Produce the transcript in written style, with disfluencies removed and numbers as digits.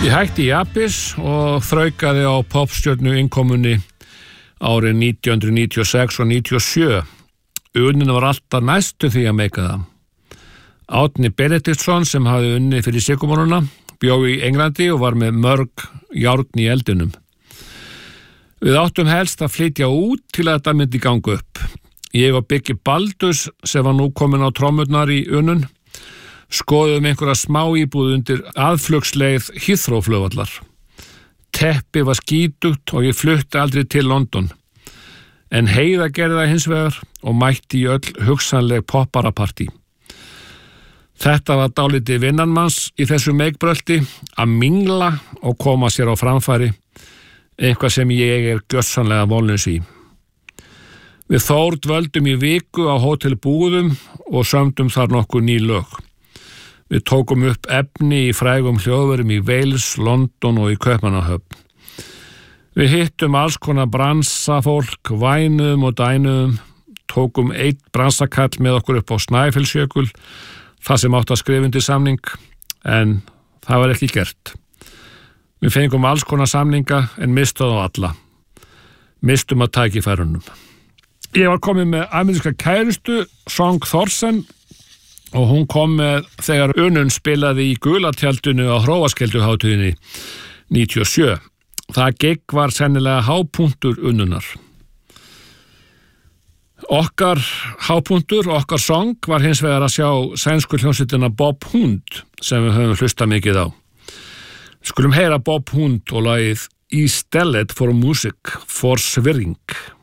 Ég hætti í Abyss og þraukaði á popstjörnu innkomunni árið 1996 og 97. Unninn var alltaf næstu því að meika það. Árni Benediktsson sem hafði unnið fyrir Sigurmoruna bjó í Englandi og var með mörg járn í eldinum. Við áttum helst að flytja út til að þetta myndi ganga upp. Ég og Biggi Baldurs sem var nú komin á trommurnar í Unnun skoðum einhverja smá íbúð undir aðflugsleið Heathrow-flugvallar. Teppi var skítugt og ég flutti aldrei til London. En Heiða gerði það hins vegar og mætti í öll hugsanleg popparapartí. Þetta var dálítið vinnanmanns í þessu meikbröldi að mingla og koma sér á framfæri, eitthvað sem ég gjörsamlega vonlaus í. Við Þór dvöldum í viku á Hótel Búðum og sömdum þar nokkur ný lög. Við tókum upp efni í frægum hljóðverum í Wales, London og í Kaupmannahöfn. Við hittum alls konar bransafólk, vænuðum og dænuðum, tókum einn bransakall með okkur upp á Snæfellsjökul, það sem átti að skrifa undir samning, en það var ekki gert. Við fengum alls konar samninga en mistum á alla. Mistum að tækifærunum. Ég var komið með ameríska kærustu, Song Thorsen, og hún kom með þegar Unnun spilaði í Gulatjaldinu á Hróarskelduhátíðinni 97. Það gig var sennilega hápunktur Unnunar. Okkar hápunktur, okkar song var hins vegar að sjá sænsku hljómsveitina Bob Hund sem við höfum hlustað mikið á. Skulum heyra Bob Hund og lagið Í stället för musik för svirring.